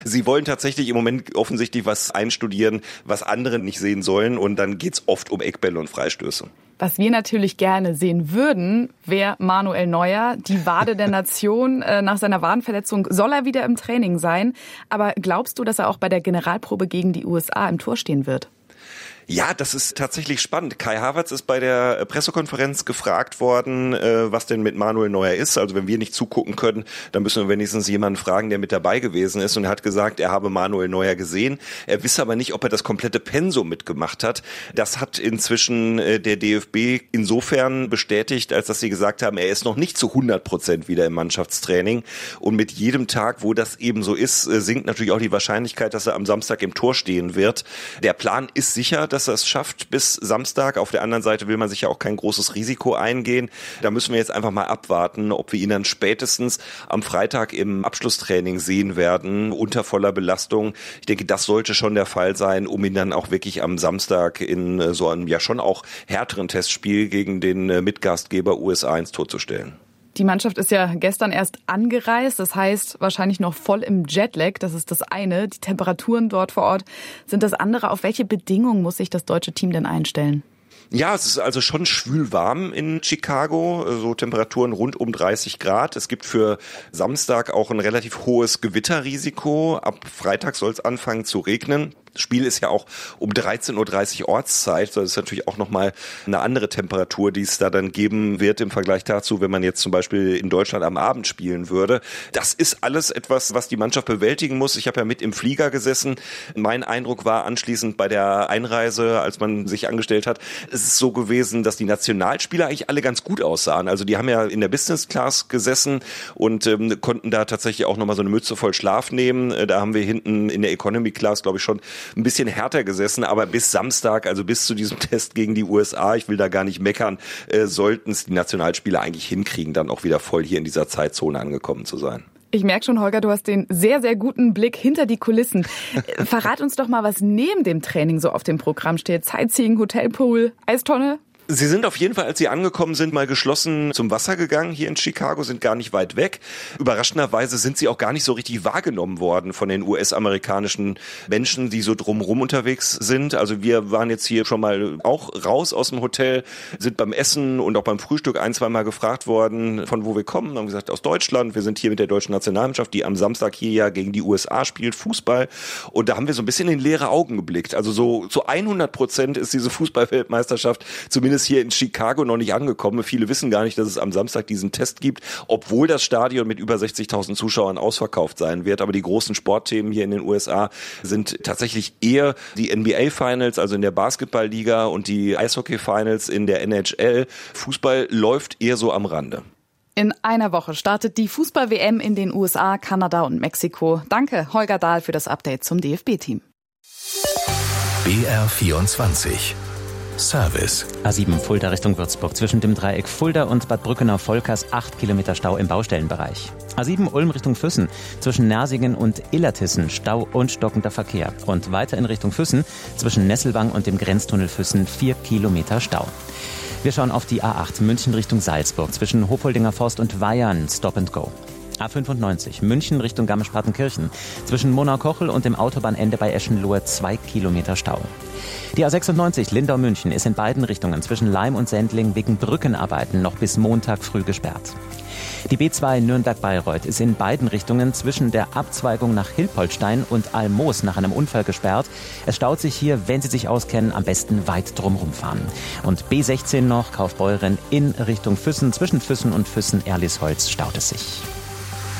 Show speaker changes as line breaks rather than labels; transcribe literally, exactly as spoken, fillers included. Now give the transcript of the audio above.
Sie wollen tatsächlich im Moment offensichtlich was einstudieren, was andere nicht sehen sollen. Und dann geht's oft um Eckbälle und Freistöße.
Was wir natürlich gerne sehen würden, wäre Manuel Neuer, die Wade der Nation. Nach seiner Wadenverletzung soll er wieder im Training sein. Aber glaubst du, dass er auch bei der Generalprobe gegen die U S A im Tor stehen wird?
Ja, das ist tatsächlich spannend. Kai Havertz ist bei der Pressekonferenz gefragt worden, was denn mit Manuel Neuer ist. Also wenn wir nicht zugucken können, dann müssen wir wenigstens jemanden fragen, der mit dabei gewesen ist. Und er hat gesagt, er habe Manuel Neuer gesehen. Er wisse aber nicht, ob er das komplette Pensum mitgemacht hat. Das hat inzwischen der D F B insofern bestätigt, als dass sie gesagt haben, er ist noch nicht zu hundert Prozent wieder im Mannschaftstraining. Und mit jedem Tag, wo das eben so ist, sinkt natürlich auch die Wahrscheinlichkeit, dass er am Samstag im Tor stehen wird. Der Plan ist sicher, dass er es schafft bis Samstag. Auf der anderen Seite will man sich ja auch kein großes Risiko eingehen. Da müssen wir jetzt einfach mal abwarten, ob wir ihn dann spätestens am Freitag im Abschlusstraining sehen werden, unter voller Belastung. Ich denke, das sollte schon der Fall sein, um ihn dann auch wirklich am Samstag in so einem ja schon auch härteren Testspiel gegen den Mitgastgeber U S A ins Tor zu stellen.
Die Mannschaft ist ja gestern erst angereist, das heißt wahrscheinlich noch voll im Jetlag, das ist das eine. Die Temperaturen dort vor Ort sind das andere. Auf welche Bedingungen muss sich das deutsche Team denn einstellen?
Ja, es ist also schon schwülwarm in Chicago, so Temperaturen rund um dreißig Grad. Es gibt für Samstag auch ein relativ hohes Gewitterrisiko. Ab Freitag soll es anfangen zu regnen. Das Spiel ist ja auch um dreizehn Uhr dreißig Ortszeit. Das ist natürlich auch nochmal eine andere Temperatur, die es da dann geben wird im Vergleich dazu, wenn man jetzt zum Beispiel in Deutschland am Abend spielen würde. Das ist alles etwas, was die Mannschaft bewältigen muss. Ich habe ja mit im Flieger gesessen. Mein Eindruck war anschließend bei der Einreise, als man sich angestellt hat, es ist so gewesen, dass die Nationalspieler eigentlich alle ganz gut aussahen. Also die haben ja in der Business Class gesessen und ähm, konnten da tatsächlich auch nochmal so eine Mütze voll Schlaf nehmen. Da haben wir hinten in der Economy Class, glaube ich, schon ein bisschen härter gesessen, aber bis Samstag, also bis zu diesem Test gegen die U S A, ich will da gar nicht meckern, äh, sollten es die Nationalspieler eigentlich hinkriegen, dann auch wieder voll hier in dieser Zeitzone angekommen zu sein.
Ich merke schon, Holger, du hast den sehr, sehr guten Blick hinter die Kulissen. Verrat uns doch mal, was neben dem Training so auf dem Programm steht. Sightseeing, Hotelpool, Eistonne?
Sie sind auf jeden Fall, als Sie angekommen sind, mal geschlossen zum Wasser gegangen hier in Chicago, sind gar nicht weit weg. Überraschenderweise sind Sie auch gar nicht so richtig wahrgenommen worden von den U S-amerikanischen Menschen, die so drumherum unterwegs sind. Also wir waren jetzt hier schon mal auch raus aus dem Hotel, sind beim Essen und auch beim Frühstück ein, zwei Mal gefragt worden, von wo wir kommen. Haben gesagt, aus Deutschland. Wir sind hier mit der deutschen Nationalmannschaft, die am Samstag hier ja gegen die U S A spielt, Fußball. Und da haben wir so ein bisschen in leere Augen geblickt. Also so zu hundert Prozent ist diese Fußball-Weltmeisterschaft zumindest hier in Chicago noch nicht angekommen. Viele wissen gar nicht, dass es am Samstag diesen Test gibt, obwohl das Stadion mit über sechzigtausend Zuschauern ausverkauft sein wird. Aber die großen Sportthemen hier in den U S A sind tatsächlich eher die N B A-Finals, also in der Basketballliga, und die Eishockey-Finals in der N H L. Fußball läuft eher so am Rande.
In einer Woche startet die Fußball-W M in den U S A, Kanada und Mexiko. Danke, Holger Dahl, für das Update zum D F B-Team.
B R vierundzwanzig Service.
A sieben Fulda Richtung Würzburg. Zwischen dem Dreieck Fulda und Bad Brückenau-Volkers acht Kilometer Stau im Baustellenbereich. A sieben Ulm Richtung Füssen. Zwischen Nersingen und Illertissen Stau und stockender Verkehr. Und weiter in Richtung Füssen. Zwischen Nesselwang und dem Grenztunnel Füssen vier Kilometer Stau. Wir schauen auf die A acht München Richtung Salzburg. Zwischen Hopoldinger Forst und Weyern Stop and Go. A fünfundneunzig München Richtung Garmisch-Partenkirchen. Zwischen Monau-Kochel und dem Autobahnende bei Eschenlohe zwei Kilometer Stau. Die A sechsundneunzig Lindau-München ist in beiden Richtungen zwischen Laim und Sendling wegen Brückenarbeiten noch bis Montag früh gesperrt. Die B zwei Nürnberg-Bayreuth ist in beiden Richtungen zwischen der Abzweigung nach Hilpoltstein und Almoos nach einem Unfall gesperrt. Es staut sich hier, wenn Sie sich auskennen, am besten weit drumherum fahren. Und B sechzehn noch Kaufbeuren in Richtung Füssen. Zwischen Füssen und Füssen-Erlisholz staut es sich.